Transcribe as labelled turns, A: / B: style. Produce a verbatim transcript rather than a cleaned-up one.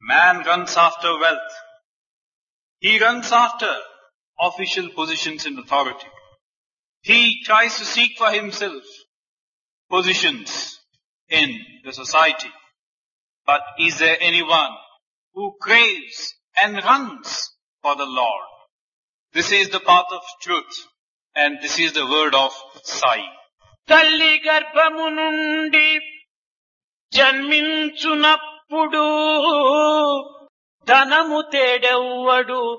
A: Man runs after wealth. He runs after official positions and authority. He tries to seek for himself positions in the society. But is there anyone who craves and runs for the Lord? This is the path of truth, and this is the word of Sai.
B: తల్లి గర్భము నుండి జన్మించునప్పుడు ధనము తేడెవ్వడు